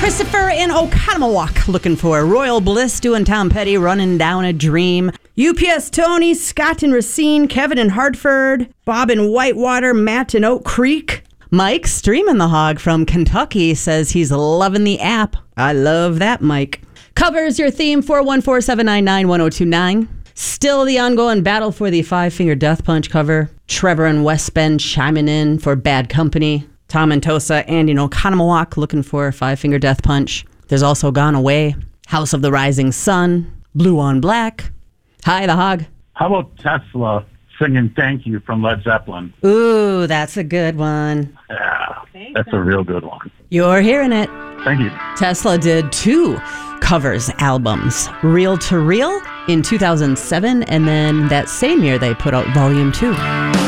Christopher in Oconomowoc looking for Royal Bliss doing Tom Petty, Running Down a Dream. UPS Tony, Scott in Racine, Kevin in Hartford, Bob in Whitewater, Matt in Oak Creek. Mike, Streamin' the Hog from Kentucky, says he's loving the app. I love that, Mike. Covers your theme, 414-799-1029. Still the ongoing battle for the Five Finger Death Punch cover. Trevor and West Bend chiming in for Bad Company. Tom and Tosa, Andy in Oconomowoc looking for Five Finger Death Punch. There's also Gone Away, House of the Rising Sun, Blue on Black. Hi, the Hog. How about Tesla singing Thank You from Led Zeppelin? Ooh, that's a good one. Yeah, that's a real good one. You're hearing it. Thank you. Tesla did 2 covers albums, Reel to Reel in 2007, and then that same year they put out Volume 2.